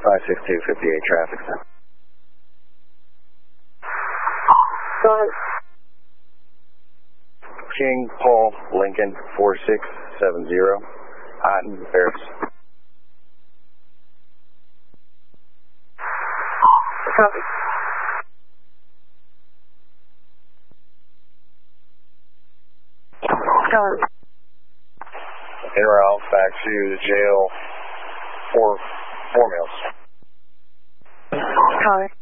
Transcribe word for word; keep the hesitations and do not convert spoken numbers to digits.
five six two, fifty-eight traffic. Go ahead. King, Paul, Lincoln, four six seven zero, Otten, Paris. Copy. Go ahead. En route back to the jail, four, four miles. Copy.